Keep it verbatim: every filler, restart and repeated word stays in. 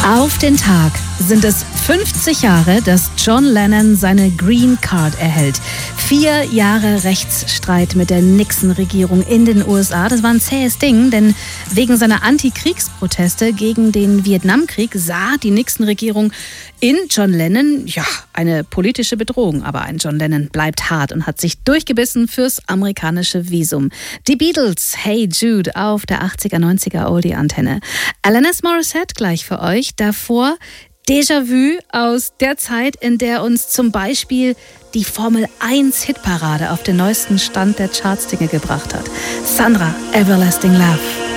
Auf den Tag sind es fünfzig Jahre, dass John Lennon seine Green Card erhält. Vier Jahre Rechtsstreit mit der Nixon-Regierung in den U S A. Das war ein zähes Ding, denn wegen seiner Antikriegsproteste gegen den Vietnamkrieg sah die Nixon-Regierung in John Lennon ja eine politische Bedrohung. Aber ein John Lennon bleibt hart und hat sich durchgebissen fürs amerikanische Visum. Die Beatles, Hey Jude, auf der achtziger, neunziger Oldie-Antenne. Alanis Morissette gleich für euch. Davor Déjà-vu aus der Zeit, in der uns zum Beispiel die Formel eins Hitparade auf den neuesten Stand der Charts-Dinge gebracht hat. Sandra, Everlasting Love.